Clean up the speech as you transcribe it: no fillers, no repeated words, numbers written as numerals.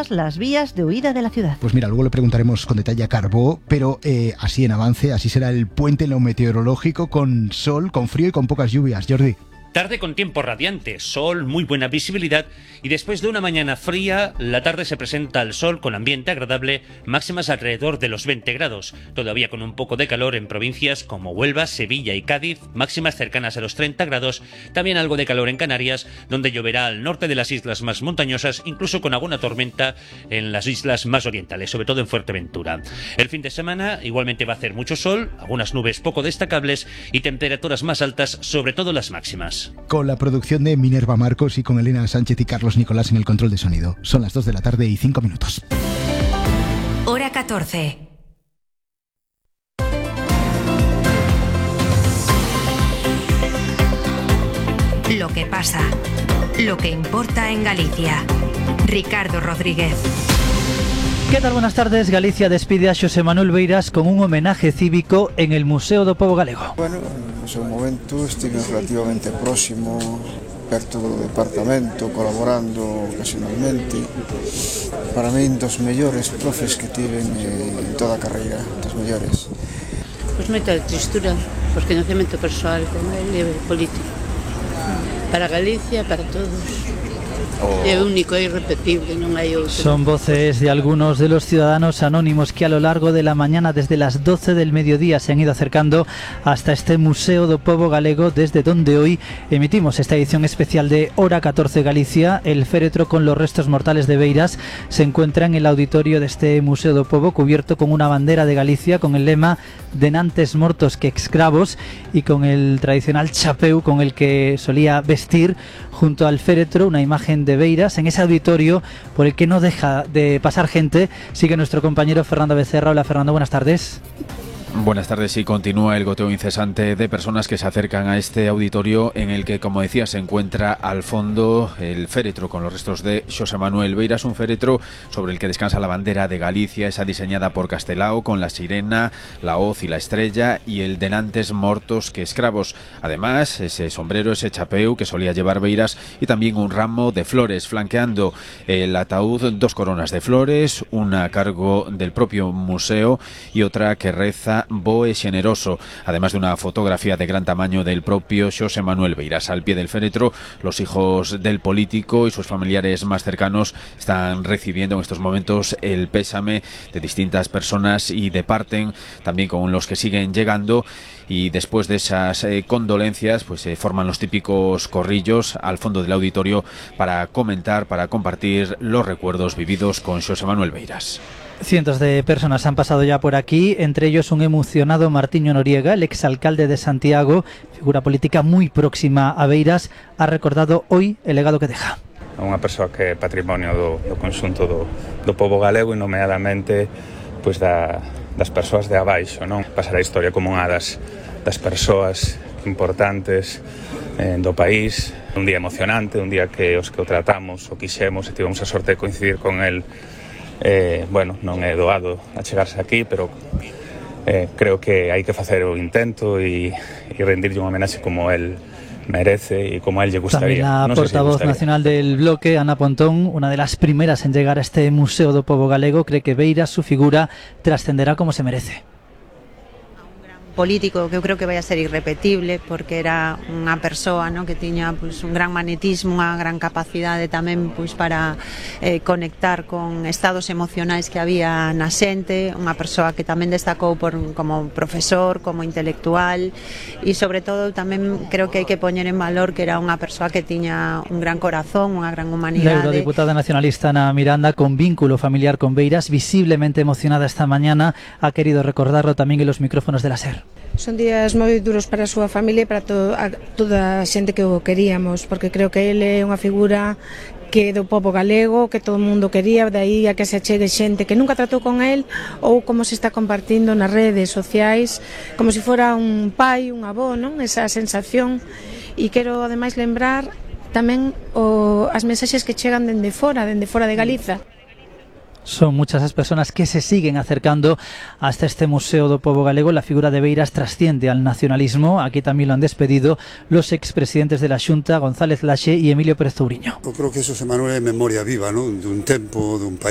todas las vías de huida de la ciudad. Pues mira, luego le preguntaremos con detalle a Carbó, pero así en avance, así será el puente en lo meteorológico, con sol, con frío y con pocas lluvias. Jordi. Tarde con tiempo radiante, sol, muy buena visibilidad y después de una mañana fría, la tarde se presenta al sol con ambiente agradable, máximas alrededor de los 20 grados, todavía con un poco de calor en provincias como Huelva, Sevilla y Cádiz, máximas cercanas a los 30 grados, también algo de calor en Canarias, donde lloverá al norte de las islas más montañosas, incluso con alguna tormenta en las islas más orientales, sobre todo en Fuerteventura. El fin de semana igualmente va a hacer mucho sol, algunas nubes poco destacables y temperaturas más altas, sobre todo las máximas. Con la producción de Minerva Marcos y con Elena Sánchez y Carlos Nicolás en el control de sonido. Son las 2 de la tarde y 5 minutos. Hora 14. Lo que pasa, lo que importa en Galicia. Ricardo Rodríguez. ¿Qué tal? Buenas tardes. Galicia despide a Xosé Manuel Beiras con un homenaje cívico en el Museo do Pobo Galego. Bueno, no seu momento estive relativamente próximo, perto do departamento, colaborando ocasionalmente. Para min, dos mellores profes que tiven en toda a carreira, dos mellores. Pois moita tristura, por conhecemento persoal con ele e político. Para Galicia, para todos. É único, é irrepetible, non hai outro. Son voces de algunos de los ciudadanos anónimos que a lo largo de la mañana, desde las 12 del mediodía, se han ido acercando hasta este Museo do Pobo Galego, desde donde hoy emitimos esta edición especial de Hora 14 Galicia. El féretro con los restos mortales de Beiras se encuentra en el auditorio de este Museo do Pobo, cubierto con una bandera de Galicia con el lema "Denantes mortos que excravos" y con el tradicional chapeu con el que solía vestir. Junto al féretro, una imagen de Beiras. En ese auditorio, por el que no deja de pasar gente, sigue nuestro compañero Fernando Becerra. Hola Fernando, buenas tardes. Buenas tardes. Y continúa el goteo incesante de personas que se acercan a este auditorio en el que, como decía, se encuentra al fondo el féretro con los restos de Xosé Manuel Beiras, un féretro sobre el que descansa la bandera de Galicia, esa diseñada por Castelao con la sirena, la hoz y la estrella, y el denantes mortos que escravos. Además, ese sombrero, ese chapeu que solía llevar Beiras, y también un ramo de flores flanqueando el ataúd, 2 coronas de flores, una a cargo del propio museo y otra que reza Boe Xeneroso, además de una fotografía de gran tamaño del propio Xosé Manuel Beiras. Al pie del féretro, los hijos del político y sus familiares más cercanos están recibiendo en estos momentos el pésame de distintas personas y departen también con los que siguen llegando. Y después de esas condolencias, pues se forman los típicos corrillos al fondo del auditorio para comentar, para compartir los recuerdos vividos con Xosé Manuel Beiras. Cientos de personas han pasado ya por aquí, entre ellos un emocionado Martiño Noriega, el exalcalde de Santiago, figura política muy próxima a Beiras, ha recordado hoy el legado que deja. Unha persoa que é patrimonio do conxunto do pobo galego e nomeadamente pois das persoas de abaixo, non? Pasará a historia como unha das persoas importantes do país, un día emocionante, un día que os que o tratamos, o quixemos e tivemos a sorte de coincidir con el. Bueno, non é doado a chegarse aquí, pero creo que hai que facer o intento e rendirlle unha homenaxe como el merece y como a él le gustaría. También la portavoz nacional del bloque, Ana Pontón, una de las primeras en llegar a este Museo do Pobo Galego, cree que Beiras, su figura, trascenderá como se merece. Político que eu creo que vai a ser irrepetible, porque era unha persoa, ¿no?, que tiña pues, un gran magnetismo, unha gran capacidade tamén pues, para conectar con estados emocionais que había na xente, unha persoa que tamén destacou como profesor, como intelectual, e sobre todo tamén creo que hai que poñer en valor que era unha persoa que tiña un gran corazón, unha gran humanidade. La eurodiputada nacionalista Ana Miranda, con vínculo familiar con Beiras, visiblemente emocionada esta mañana, ha querido recordarlo tamén en los micrófonos de la SER. Son días moi duros para a súa familia e para toda a xente que o queríamos, porque creo que ele é unha figura que do pobo galego, que todo o mundo quería, de aí a que se achegue xente que nunca tratou con el, ou como se está compartindo nas redes sociais, como se fora un pai, un avó, non? Esa sensación. E quero ademais lembrar tamén as mensaxes que chegan dende fora de Galiza. Son muchas las personas que se siguen acercando hasta este Museo do Pobo Galego. La figura de Beiras trasciende al nacionalismo. Aquí también lo han despedido los expresidentes de la Xunta, González Laxe y Emilio Pérez Touriño. Eu creo que eso, Xosé Manuel, é memoria viva, ¿no?, dun tempo, dun país.